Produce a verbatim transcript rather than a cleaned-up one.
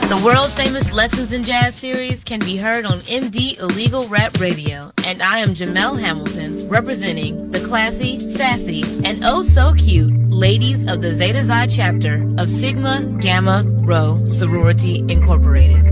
The world-famous Lessons in Jazz series can be heard on M D Illegal Rap Radio, and I am Jamel Hamilton, representing the classy, sassy, and oh-so-cute ladies of the Zeta Xi chapter of Sigma Gamma Rho Sorority Incorporated.